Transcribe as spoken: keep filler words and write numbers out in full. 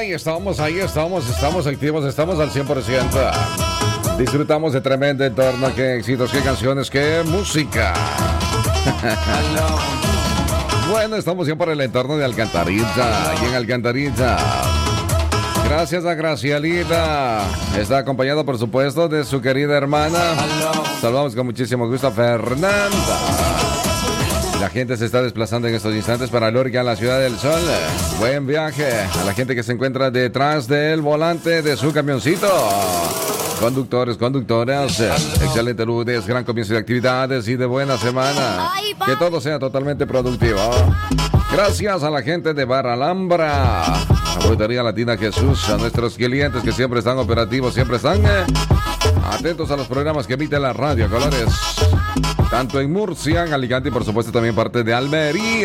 Ahí estamos, ahí estamos, estamos activos, estamos al cien por ciento. Disfrutamos de tremendo entorno, qué éxitos, qué canciones, qué música. Bueno, estamos ya por el entorno de Alcantarilla, aquí en Alcantarilla. Gracias a Gracielita. Está acompañado, por supuesto, de su querida hermana. Saludamos con muchísimo gusto a Fernanda. La gente se está desplazando en estos instantes para Lorca, la ciudad del sol. Buen viaje a la gente que se encuentra detrás del volante de su camioncito. Conductores, conductoras, excelente lunes, gran comienzo de actividades y de buena semana. Que todo sea totalmente productivo. Gracias a la gente de Barra Alhambra, la Frutería Latina Jesús, a nuestros clientes que siempre están operativos, siempre están eh, atentos a los programas que emite la radio Colores, tanto en Murcia, en Alicante y por supuesto también parte de Almería.